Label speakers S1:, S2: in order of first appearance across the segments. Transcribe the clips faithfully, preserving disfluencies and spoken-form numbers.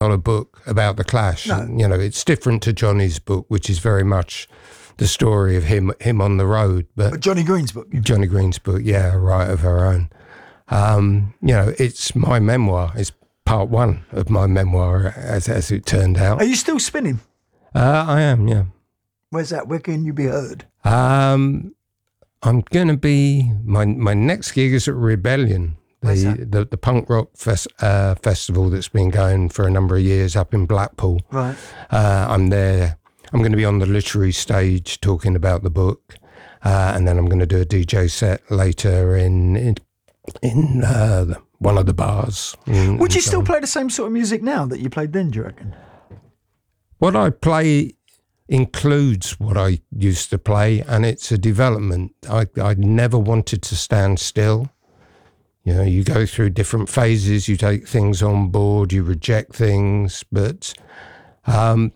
S1: not a book about the Clash.
S2: No.
S1: And, you know, it's different to Johnny's book, which is very much the story of him him on the road. But,
S2: but Johnny Green's book.
S1: Johnny Green's book, yeah, Right of Her Own. Um, you know, it's my memoir. It's part one of my memoir, as as it turned out.
S2: Are you still spinning?
S1: Uh, I am, yeah.
S2: Where's that? Where can you be heard?
S1: Um, I'm going to be, my my next gig is at Rebellion,
S2: Where's
S1: the,
S2: that?
S1: the, the punk rock fes- uh, festival that's been going for a number of years up in Blackpool.
S2: Right.
S1: Uh, I'm there. I'm going to be on the literary stage talking about the book, uh, and then I'm going to do a D J set later in in, in uh, the, one of the bars. And,
S2: Would you
S1: and so
S2: still
S1: on.
S2: play the same sort of music now that you played then, do you reckon?
S1: What I play includes what I used to play, and it's a development. I I never wanted to stand still. You know, you go through different phases, you take things on board, you reject things, but um,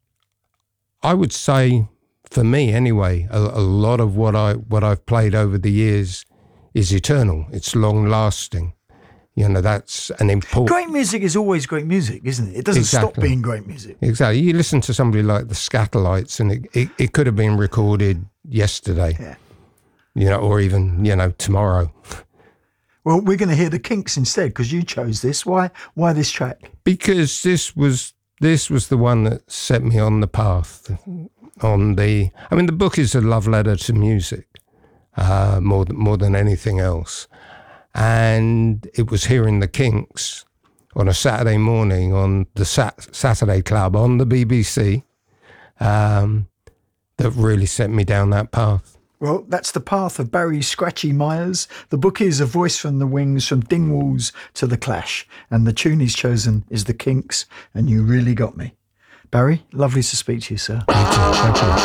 S1: I would say, for me anyway, a, a lot of what I what I've played over the years is eternal. It's long lasting. You know, that's an important.
S2: Great music is always great music, isn't it? It doesn't stop
S1: Exactly.
S2: being great music.
S1: Exactly. You listen to somebody like the Scatolites, and it, it, it could have been recorded yesterday.
S2: Yeah.
S1: You know, or even, you know, tomorrow.
S2: Well, we're going to hear the Kinks instead because you chose this. Why? Why this track?
S1: Because this was this was the one that set me on the path. On the, I mean, the book is a love letter to music, uh, more than more than anything else. And it was hearing the Kinks on a Saturday morning on the Sat- Saturday Club on the B B C um, that really set me down that path.
S2: Well, that's the path of Barry Scratchy Myers. The book is A Voice from the Wings, from Dingwalls to the Clash. And the tune he's chosen is the Kinks, and You Really Got Me. Barry, lovely to speak to you, sir.
S1: You too. Thank you.